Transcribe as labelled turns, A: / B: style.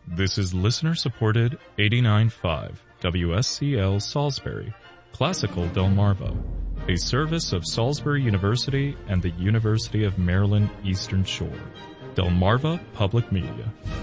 A: This is listener-supported 89.5 WSCL Salisbury, Classical Delmarva, a service of Salisbury University and the University of Maryland Eastern Shore. Delmarva Public Media.